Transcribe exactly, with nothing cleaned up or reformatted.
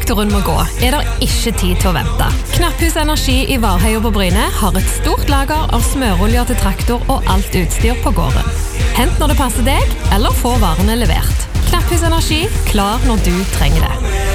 traktoren må gå, er det ikke tid til å vente. Knapphus Energi i Varheia på Bryne har et stort lager av smøroljer til traktor og alt utstyr på gården. Hent når det passer deg, eller få varene levert. Knapphus Energi, klar når du trenger det.